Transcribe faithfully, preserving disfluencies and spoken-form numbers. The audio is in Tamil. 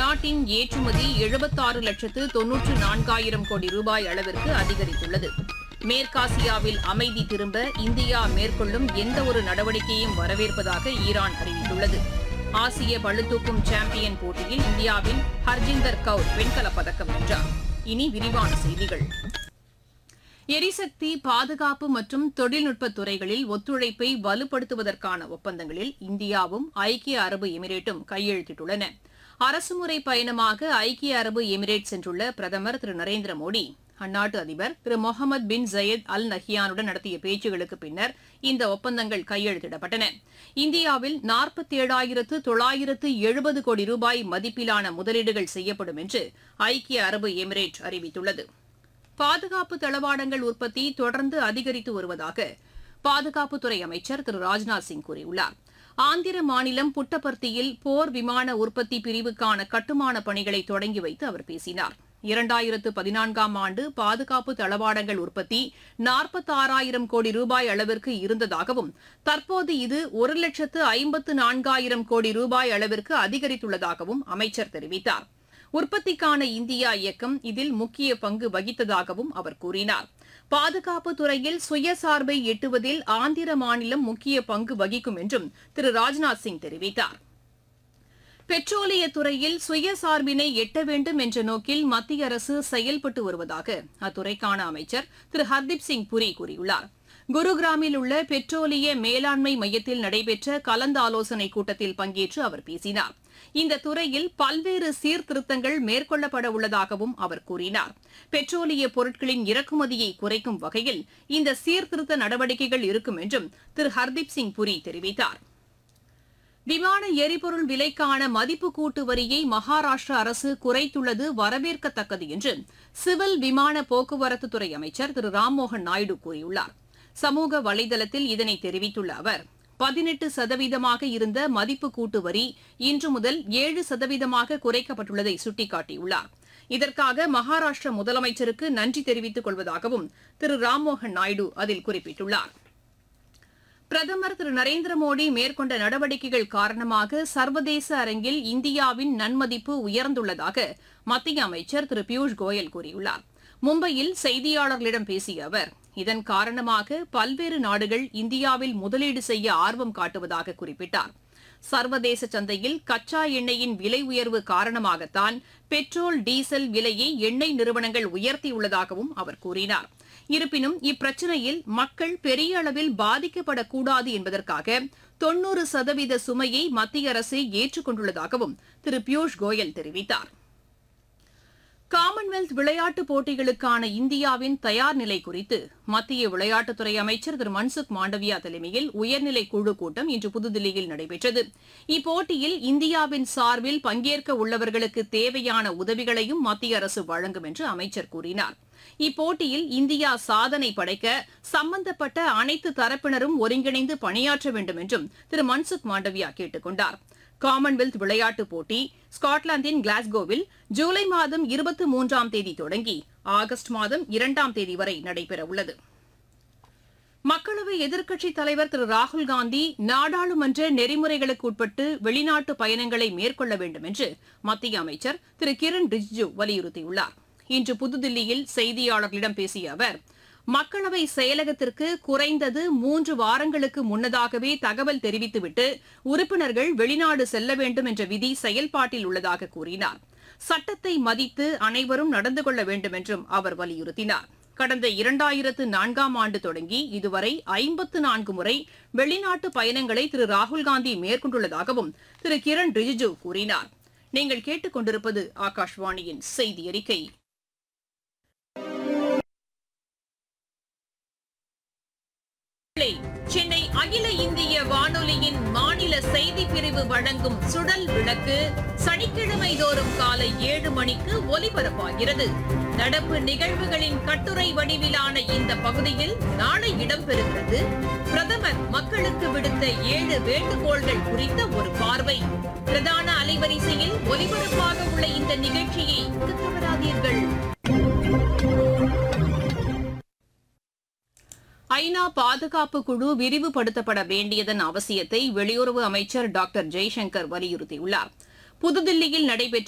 நாட்டின் ஏற்றுமதி எழுபத்தாறு லட்சத்து தொன்னூற்று நான்காயிரம் கோடி ரூபாய் அளவிற்கு அதிகரித்துள்ளது. மேற்காசியாவில் அமைதி திரும்ப இந்தியா மேற்கொள்ளும் எந்தவொரு நடவடிக்கையும் வரவேற்பதாக ஈரான் அறிவித்துள்ளது. ஆசிய பளுதூக்கும் சாம்பியன் போட்டியில் இந்தியாவின் ஹர்ஜிந்தர் கவுர் வெண்கலப் பதக்கம் வென்றார். இனி விரிவான செய்திகள். எரிசக்தி, பாதுகாப்பு மற்றும் தொழில்நுட்பத் துறைகளில் ஒத்துழைப்பை வலுப்படுத்துவதற்கான ஒப்பந்தங்களில் இந்தியாவும் ஐக்கிய அரபு எமிரேட்டும் கையெழுத்திட்டுள்ளன. அரசுமுறை பயணமாக ஐக்கிய அரபு எமிரேட் சென்றுள்ள பிரதமர் திரு நரேந்திர மோடி அந்நாட்டு அதிபர் திரு முகமது பின் ஜயத் அல் நஹ்யானுடன் நடத்திய பேச்சுகளுக்கு பின்னர் இந்த ஒப்பந்தங்கள் கையெழுத்திடப்பட்டன. இந்தியாவில் நாற்பத்தி ஏழாயிரத்து தொள்ளாயிரத்து எழுபது கோடி ரூபாய் மதிப்பிலான முதலீடுகள் செய்யப்படும் என்று ஐக்கிய அரபு எமிரேட் அறிவித்துள்ளது. பாதுகாப்பு தளவாடங்கள் உற்பத்தி தொடர்ந்து அதிகரித்து வருவதாக பாதுகாப்புத்துறை அமைச்சர் திரு ராஜ்நாத் சிங் கூறியுள்ளார். ஆந்திர மாநிலம் புட்டபர்த்தியில் போர் விமான உற்பத்தி பிரிவுக்கான கட்டுமான பணிகளை தொடங்கி வைத்து அவர் பேசினார். இரண்டாயிரத்து பதினான்காம் ஆண்டு பாதுகாப்பு தளவாடங்கள் உற்பத்தி நாற்பத்தாறாயிரம் கோடி ரூபாய் அளவிற்கு இருந்ததாகவும் தற்போது இது ஒரு லட்சத்து ஐம்பத்து நான்காயிரம் கோடி ரூபாய் அளவிற்கு அதிகரித்துள்ளதாகவும் அமைச்சர் தெரிவித்தார். உற்பத்திக்கான இந்தியா இயக்கம் இதில் முக்கிய பங்கு வகித்ததாகவும் அவர் கூறினார். பாதுகாப்பு துறையில் சுயசார்பை எட்டுவதில் ஆந்திர மாநிலம் முக்கிய பங்கு வகிக்கும் என்றும் திரு ராஜ்நாத் சிங் தெரிவித்தார். பெட்ரோலிய துறையில் சுயசார்பினை எட்ட வேண்டும் என்ற நோக்கில் மத்திய அரசு செயல்பட்டு வருவதாக அத்துறைக்கான அமைச்சர் திரு ஹர்தீப் சிங் புரி கூறியுள்ளார். குருகிராமில் உள்ள பெட்ரோலிய மேலாண்மை மையத்தில் நடைபெற்ற கலந்தாலோசனைக் கூட்டத்தில் பங்கேற்று அவர் பேசினார். இந்த துறையில் பல்வேறு சீர்திருத்தங்கள் மேற்கொள்ளப்பட உள்ளதாகவும் அவர் கூறினார். பெட்ரோலிய பொருட்களின் இறக்குமதியை குறைக்கும் வகையில் இந்த சீர்திருத்த நடவடிக்கைகள் இருக்கும் என்றும் திரு ஹர்தீப் சிங் புரி தெரிவித்தார். விமான எரிபொருள் விலைக்கான மதிப்பு கூட்டு வரியை மகாராஷ்டிரா அரசு குறைத்துள்ளது வரவேற்கத்தக்கது என்று சிவில் விமான போக்குவரத்துத்துறை அமைச்சர் திரு ராம்மோகன் நாயுடு கூறியுள்ளார். சமூக வலைதளத்தில் இதனை தெரிவித்துள்ள அவர், பதினெட்டு சதவீதமாக இருந்த மதிப்பு கூட்டு வரி இன்று முதல் ஏழு சதவீதமாக குறைக்கப்பட்டுள்ளதை சுட்டிக்காட்டியுள்ளார். இதற்காக மகாராஷ்டிர முதலமைச்சருக்கு நன்றி தெரிவித்துக் கொள்வதாகவும் திரு ராம்மோகன் நாயுடு அதில் குறிப்பிட்டுள்ளார். பிரதமர் திரு நரேந்திர மோடி மேற்கொண்ட நடவடிக்கைகள் காரணமாக சர்வதேச அரங்கில் இந்தியாவின் நன்மதிப்பு உயர்ந்துள்ளதாக மத்திய அமைச்சர் திரு பியூஷ் கோயல் கூறியுள்ளார். மும்பையில் செய்தியாளர்களிடம் பேசிய அவர், இதன் காரணமாக பல்வேறு நாடுகள் இந்தியாவில் முதலீடு செய்ய ஆர்வம் காட்டுவதாக குறிப்பிட்டார். சர்வதேச சந்தையில் கச்சா எண்ணெயின் விலை உயர்வு காரணமாகத்தான் பெட்ரோல், டீசல் விலையை எண்ணெய் நிறுவனங்கள் உயர்த்தியுள்ளதாகவும் அவர் கூறினார். இருப்பினும் இப்பிரச்சினையில் மக்கள் பெரிய அளவில் பாதிக்கப்படக்கூடாது என்பதற்காக தொன்னூறு சதவீத சுமையை மத்திய அரசு ஏற்றுக் கொண்டுள்ளதாகவும் திரு பியூஷ் கோயல் தெரிவித்தார். காமன்வெல்த் விளையாட்டுப் போட்டிகளுக்கான இந்தியாவின் தயார் நிலை குறித்து மத்திய விளையாட்டுத்துறை அமைச்சர் திரு மன்சுக் மாண்டவியா தலைமையில் உயர்நிலை குழு கூட்டம் இன்று புதுதில்லியில் நடைபெற்றது. இப்போட்டியில் இந்தியாவின் சார்பில் பங்கேற்க உள்ளவர்களுக்கு தேவையான உதவிகளையும் மத்திய அரசு வழங்கும் என்று அமைச்சர் கூறினார். இப்போட்டியில் இந்தியா சாதனை படைக்க சம்பந்தப்பட்ட அனைத்து தரப்பினரும் ஒருங்கிணைந்து பணியாற்ற வேண்டும் என்றும் திரு மன்சுக் மாண்டவியா கேட்டுக் கொண்டார். காமன்வெல்த் விளையாட்டுப் போட்டி ஸ்காட்லாந்தின் கிளாஸ்கோவில் ஜூலை மாதம் இருபத்தி மூன்றாம் தேதி தொடங்கி ஆகஸ்ட் மாதம் இரண்டாம் தேதி வரை நடைபெறவுள்ளது. மக்களவை எதிர்க்கட்சித் தலைவர் திரு ராகுல்காந்தி நாடாளுமன்ற நெறிமுறைகளுக்கு உட்பட்டு வெளிநாட்டு பயணங்களை மேற்கொள்ள வேண்டும் என்று மத்திய அமைச்சர் திரு கிரண் ரிஜிஜு வலியுறுத்தியுள்ளார். இன்று புதுதில்லியில் செய்தியாளர்களிடம் பேசிய அவர், மக்களவை செயலகத்திற்கு குறைந்தது மூன்று வாரங்களுக்கு முன்னதாகவே தகவல் தெரிவித்துவிட்டு உறுப்பினர்கள் வெளிநாடு செல்ல வேண்டும் என்ற விதி செயல்பாட்டில் உள்ளதாக கூறினார். சட்டத்தை மதித்து அனைவரும் நடந்து கொள்ள வேண்டும் என்றும் அவர் வலியுறுத்தினார். கடந்த இரண்டாயிரத்து நான்காம் ஆண்டு தொடங்கி இதுவரை ஐம்பத்து நான்கு முறை வெளிநாட்டு பயணங்களை திரு ராகுல்காந்தி மேற்கொண்டுள்ளதாகவும் திரு கிரண் ரிஜிஜு கூறினார். நீங்கள் கேட்டுக் கொண்டிருப்பது ஆகாஷ்வாணியின் செய்தி அறிக்கை. சென்னை அகில இந்திய வானொலியின் மாநில செய்தி பிரிவு வழங்கும் சுடல் விளக்கு சனிக்கிழமை தோறும் காலை ஏழு மணிக்கு ஒலிபரப்பாகிறது. நடப்பு நிகழ்வுகளின் கட்டுரை வடிவிலான இந்த பகுதியில் நாளை இடம்பெறுகிறது பிரதமர் மக்களுக்கு விடுத்த ஏழு வேண்டுகோள்கள் குறித்த ஒரு பார்வை. பிரதான அலைவரிசையில் ஒலிபரப்பாக உள்ள இந்த நிகழ்ச்சியை தவறாதீர்கள். ஐநா பாதுகாப்பு குழு விரிவுபடுத்தப்பட வேண்டியதன் அவசியத்தை வெளியுறவு அமைச்சர் டாக்டர் ஜெய்சங்கர் வலியுறுத்தியுள்ளார். புதுதில்லியில் நடைபெற்ற